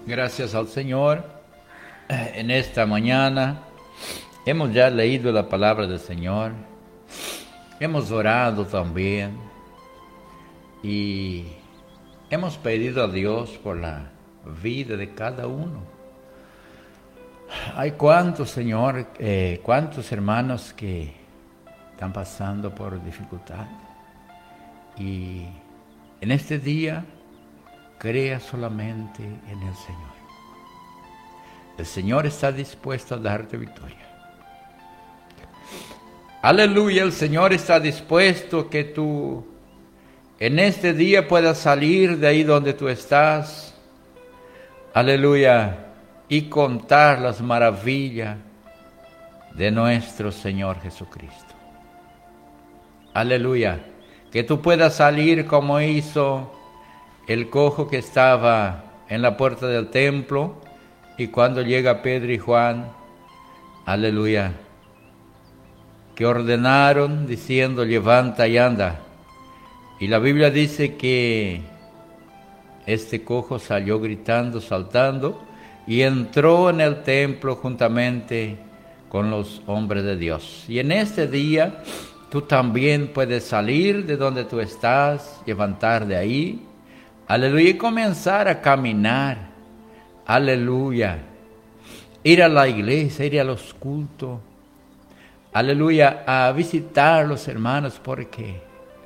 Gracias al Señor. En esta mañana hemos ya leído la palabra del Señor. Hemos orado también. Y hemos pedido a Dios por la vida de cada uno. Hay cuántos, Señor, cuántos hermanos que están pasando por dificultad. Y en este día, crea solamente en el Señor. El Señor está dispuesto a darte victoria. Aleluya, el Señor está dispuesto que tú en este día puedas salir de ahí donde tú estás. Aleluya, y contar las maravillas de nuestro Señor Jesucristo. Aleluya, que tú puedas salir como hizo el cojo que estaba en la puerta del templo, y cuando llega Pedro y Juan, aleluya, que ordenaron diciendo, levanta y anda. Y la Biblia dice que este cojo salió gritando, saltando, y entró en el templo juntamente con los hombres de Dios. Y en este día, tú también puedes salir de donde tú estás, levantar de ahí, aleluya, y comenzar a caminar, aleluya, ir a la iglesia, ir a los cultos, aleluya, a visitar a los hermanos, porque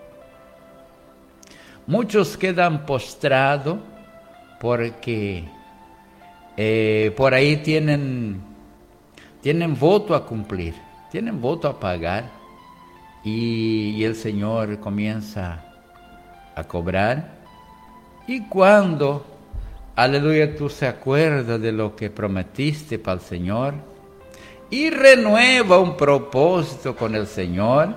muchos quedan postrados porque por ahí tienen voto a cumplir, tienen voto a pagar, y el Señor comienza a cobrar. Y cuando, aleluya, tú se acuerdas de lo que prometiste para el Señor y renueva un propósito con el Señor,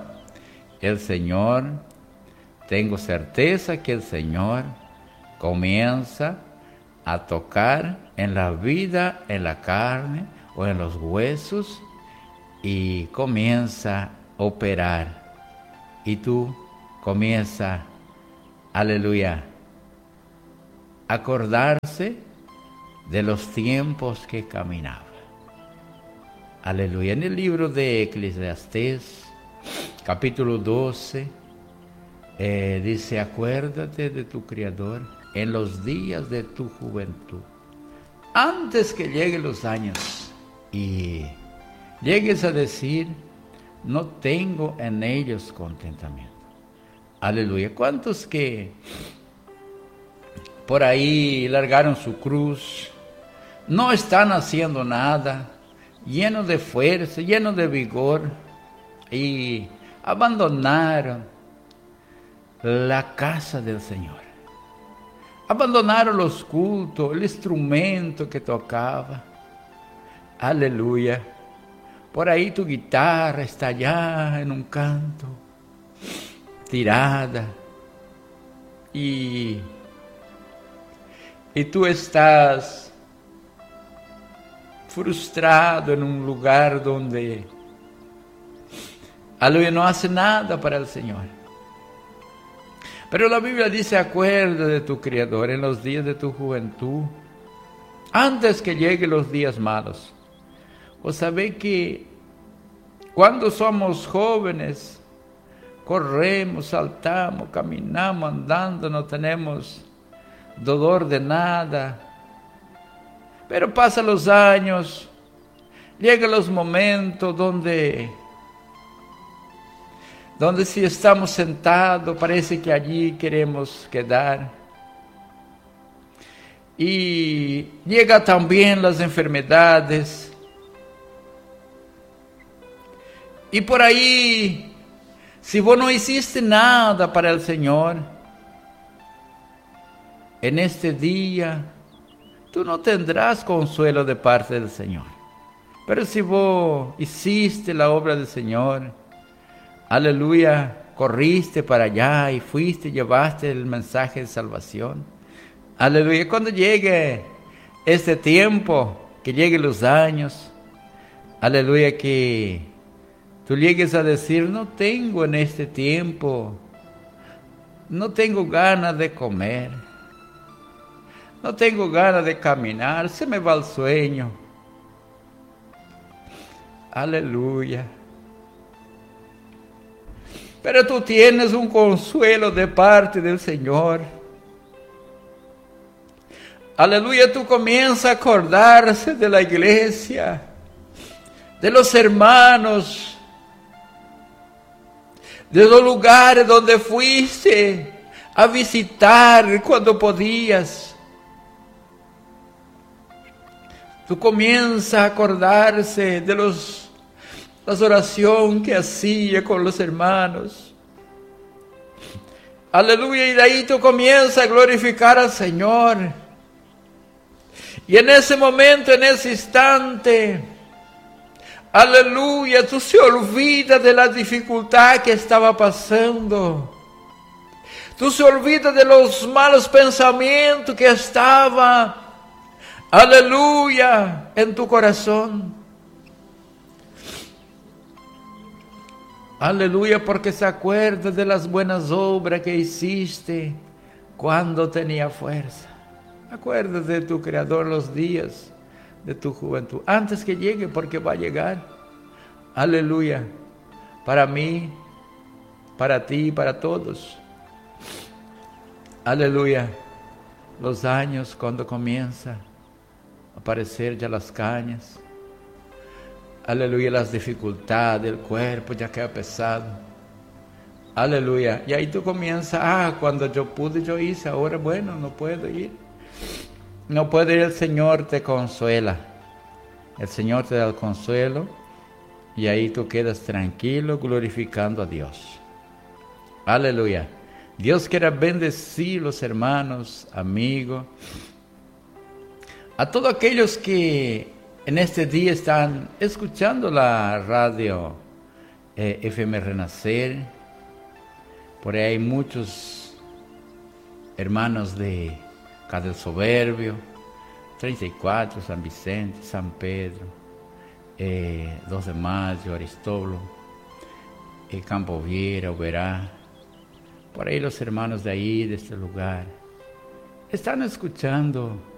tengo certeza que el Señor comienza a tocar en la vida, en la carne o en los huesos, y comienza a operar. Y tú comienzas, aleluya, acordarse de los tiempos que caminaba. Aleluya. En el libro de Eclesiastés, capítulo 12, dice, acuérdate de tu Creador en los días de tu juventud, antes que lleguen los años y llegues a decir, no tengo en ellos contentamiento. Aleluya. ¿Cuántos que por ahí largaron su cruz, no están haciendo nada, llenos de fuerza, llenos de vigor, y abandonaron la casa del Señor? Abandonaron los cultos, el instrumento que tocaba. Aleluya. Por ahí tu guitarra está allá en un canto, tirada, y tú estás frustrado en un lugar donde, aleluya, no hace nada para el Señor. Pero la Biblia dice, acuerda de tu Creador en los días de tu juventud, antes que lleguen los días malos. Vos sabés que cuando somos jóvenes, corremos, saltamos, caminamos, andando, no tenemos dolor de nada. Pero pasan los años, llegan los momentos donde si estamos sentados, parece que allí queremos quedar. Y llegan también las enfermedades. Y por ahí, si vos no hiciste nada para el Señor, en este día, tú no tendrás consuelo de parte del Señor. Pero si vos hiciste la obra del Señor, aleluya, corriste para allá y fuiste, llevaste el mensaje de salvación. Aleluya, cuando llegue este tiempo, que lleguen los años, aleluya, que tú llegues a decir, no tengo en este tiempo, no tengo ganas de comer. no tengo ganas de caminar, se me va el sueño. Aleluya. Pero tú tienes un consuelo de parte del Señor. Aleluya, tú comienzas a acordarse de la iglesia, de los hermanos, de los lugares donde fuiste a visitar cuando podías. Tú comienzas a acordarse de las oraciones que hacía con los hermanos. Aleluya, y de ahí tú comienzas a glorificar al Señor. Y en ese momento, en ese instante, aleluya, tú se olvidas de la dificultad que estaba pasando. Tú se olvidas de los malos pensamientos que estaban, aleluya, en tu corazón. Aleluya, porque se acuerda de las buenas obras que hiciste cuando tenía fuerza. Acuérdate de tu Creador los días de tu juventud, antes que llegue, porque va a llegar. Aleluya, para mí, para ti, para todos. Aleluya, los años cuando comienza a aparecer ya las cañas. Aleluya, las dificultades del cuerpo ya queda pesado. Aleluya, y ahí tú comienzas, cuando yo pude, yo hice, ahora bueno, no puedo ir. No puedo ir, el Señor te consuela. El Señor te da el consuelo y ahí tú quedas tranquilo glorificando a Dios. Aleluya. Dios quiera bendecir los hermanos, amigos, a todos aquellos que en este día están escuchando la radio FM Renacer. Por ahí hay muchos hermanos de Cadel Soberbio, 34, San Vicente, San Pedro, 2 de Mayo, Aristóbulo, Campo Viera, Uberá. Por ahí los hermanos de ahí, de este lugar, están escuchando